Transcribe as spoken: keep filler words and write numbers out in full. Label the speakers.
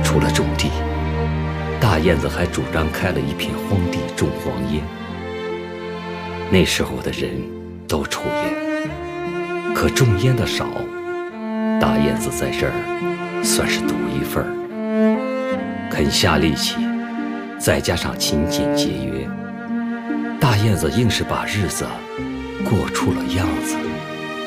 Speaker 1: 除了种地，大燕子还主张开了一片荒地种黄烟。那时候的人都抽烟，可种烟的少，大燕子在这儿算是独一份儿。肯下力气，再加上勤俭节约，大燕子硬是把日子过出了样子。